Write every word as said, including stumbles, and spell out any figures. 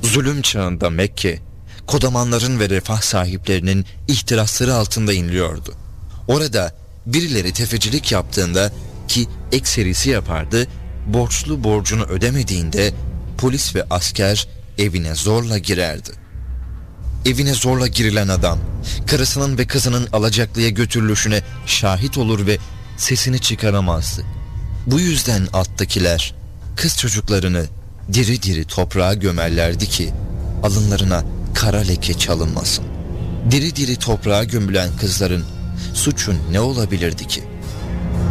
Zulüm çağında Mekke, kodamanların ve refah sahiplerinin ihtirasları altında inliyordu. Orada birileri tefecilik yaptığında, ki ekserisi yapardı, borçlu borcunu ödemediğinde polis ve asker evine zorla girerdi. Evine zorla girilen adam, karısının ve kızının alacaklıya götürülüşüne şahit olur ve sesini çıkaramazdı. Bu yüzden alttakiler kız çocuklarını diri diri toprağa gömerlerdi ki alınlarına kara leke çalınmasın. Diri diri toprağa gömülen kızların suçu ne olabilirdi ki?